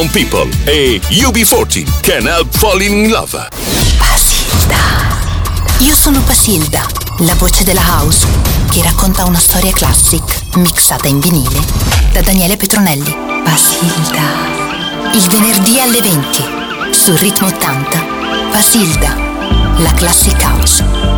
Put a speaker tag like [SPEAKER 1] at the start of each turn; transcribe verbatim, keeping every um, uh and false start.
[SPEAKER 1] People e U B quaranta Can't Help Falling in Love.
[SPEAKER 2] Basilda. Io sono Basilda, la voce della house che racconta una storia classic mixata in vinile da Daniele Petronelli. Basilda. Il venerdì alle venti su Ritmo ottanta. Basilda, la classic house.